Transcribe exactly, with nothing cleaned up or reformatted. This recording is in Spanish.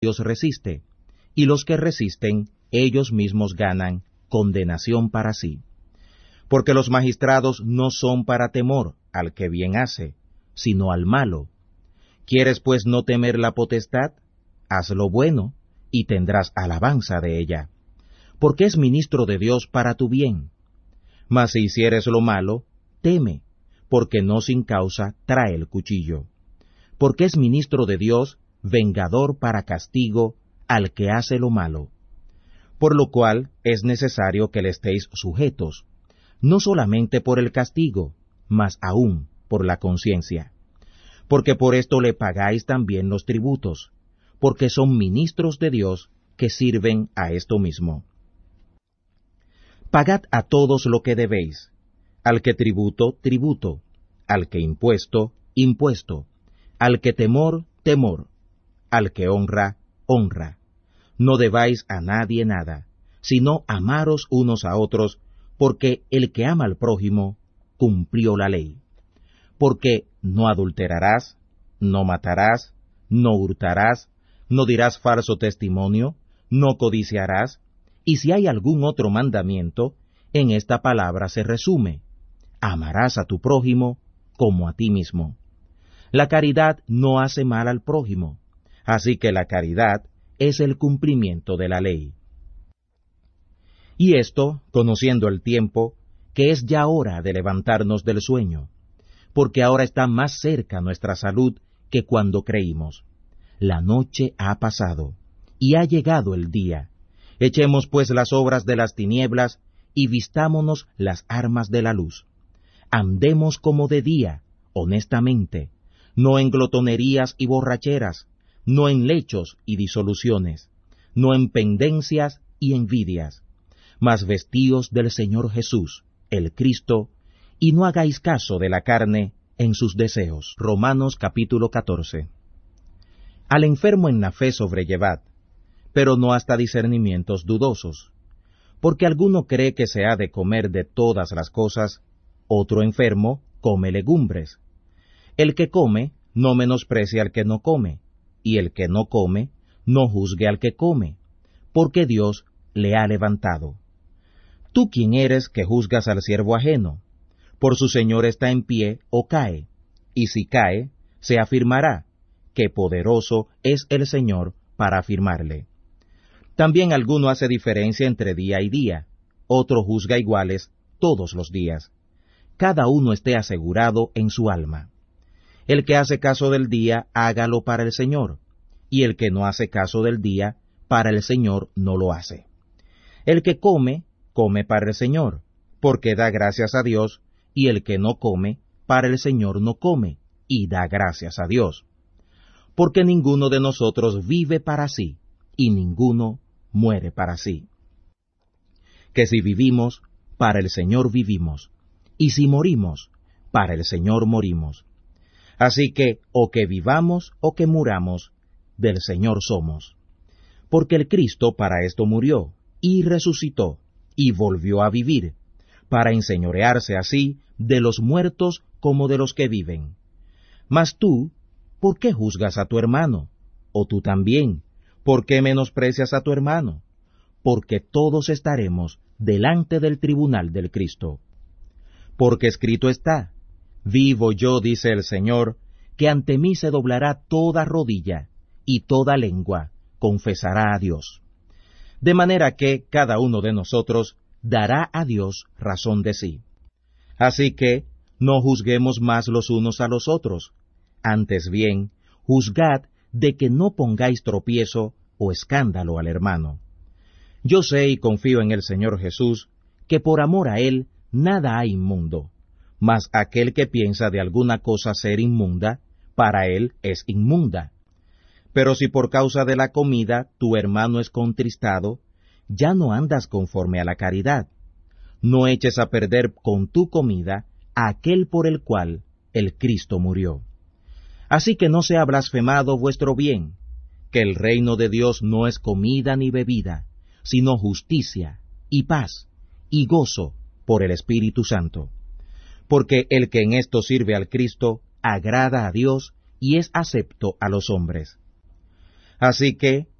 Dios resiste, y los que resisten, ellos mismos ganan condenación para sí. Porque los magistrados no son para temor al que bien hace, sino al malo. ¿Quieres pues no temer la potestad? Haz lo bueno, y tendrás alabanza de ella, porque es ministro de Dios para tu bien. Mas si hicieres lo malo, teme, porque no sin causa trae el cuchillo. Porque es ministro de Dios, vengador para castigo al que hace lo malo. Por lo cual es necesario que le estéis sujetos, no solamente por el castigo, mas aún por la conciencia. Porque por esto le pagáis también los tributos, porque son ministros de Dios que sirven a esto mismo. Pagad a todos lo que debéis, al que tributo, tributo, al que impuesto, impuesto, al que temor, temor, al que honra, honra. No debáis a nadie nada, sino amaros unos a otros, porque el que ama al prójimo cumplió la ley. Porque no adulterarás, no matarás, no hurtarás, no dirás falso testimonio, no codiciarás, y si hay algún otro mandamiento, en esta palabra se resume: amarás a tu prójimo como a ti mismo. La caridad no hace mal al prójimo, así que la caridad es el cumplimiento de la ley. Y esto, conociendo el tiempo, que es ya hora de levantarnos del sueño, porque ahora está más cerca nuestra salud que cuando creímos. La noche ha pasado, y ha llegado el día. Echemos pues las obras de las tinieblas, y vistámonos las armas de la luz. Andemos como de día, honestamente, no en glotonerías y borracheras, no en lechos y disoluciones, no en pendencias y envidias, mas vestíos del Señor Jesús, el Cristo, y no hagáis caso de la carne en sus deseos. Romanos capítulo catorce. Al enfermo en la fe sobrellevad, pero no hasta discernimientos dudosos, porque alguno cree que se ha de comer de todas las cosas, otro enfermo come legumbres. El que come no menosprecia al que no come, y el que no come no juzgue al que come, porque Dios le ha levantado. ¿Tú quién eres que juzgas al siervo ajeno? Por su señor está en pie o cae, y si cae, se afirmará, que poderoso es el Señor para afirmarle. También alguno hace diferencia entre día y día, otro juzga iguales todos los días. Cada uno esté asegurado en su alma. El que hace caso del día, hágalo para el Señor, y el que no hace caso del día, para el Señor no lo hace. El que come, come para el Señor, porque da gracias a Dios, y el que no come, para el Señor no come, y da gracias a Dios. Porque ninguno de nosotros vive para sí, y ninguno muere para sí. Que si vivimos, para el Señor vivimos, y si morimos, para el Señor morimos. Así que, o que vivamos o que muramos, del Señor somos. Porque el Cristo para esto murió, y resucitó, y volvió a vivir, para enseñorearse así de los muertos como de los que viven. Mas tú, ¿por qué juzgas a tu hermano? O tú también, ¿por qué menosprecias a tu hermano? Porque todos estaremos delante del tribunal del Cristo. Porque escrito está: vivo yo, dice el Señor, que ante mí se doblará toda rodilla, y toda lengua confesará a Dios. De manera que cada uno de nosotros dará a Dios razón de sí. Así que no juzguemos más los unos a los otros, antes bien, juzgad de que no pongáis tropiezo o escándalo al hermano. Yo sé y confío en el Señor Jesús, que por amor a Él nada hay inmundo, mas aquel que piensa de alguna cosa ser inmunda, para él es inmunda. Pero si por causa de la comida tu hermano es contristado, ya no andas conforme a la caridad. No eches a perder con tu comida a aquel por el cual el Cristo murió. Así que no sea blasfemado vuestro bien, que el reino de Dios no es comida ni bebida, sino justicia, y paz, y gozo por el Espíritu Santo. Porque el que en esto sirve al Cristo, agrada a Dios y es acepto a los hombres. Así que,